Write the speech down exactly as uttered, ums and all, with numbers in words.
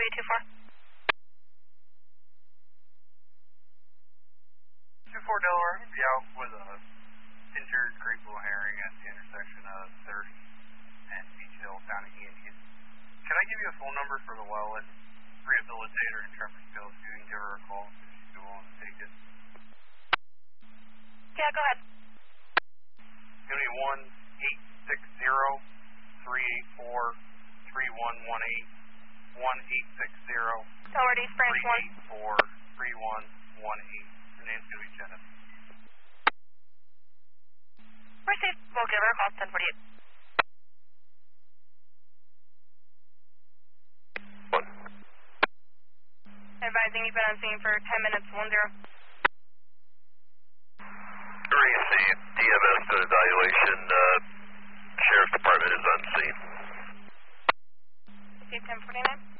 W two four. two four Delaware, be out with a injured great blue herring at the intersection of thirty and Beach Hill down in Indian. Can I give you a phone number for the wildlife rehabilitator and traffic skills? You can give her a call if she's willing to take it. Yeah, go ahead. Give me one eight six zero three eight four three one one eight. one eight six zero Delaware East Branch one. three eight four three one one eight. Her name's going to be Jenna. Received. We'll give her a call, ten forty-eight. One. Advising you've been on scene for ten minutes, one zero. Received. D M S to evaluation. Uh, Sheriff's Department is on scene. Received ten forty-nine.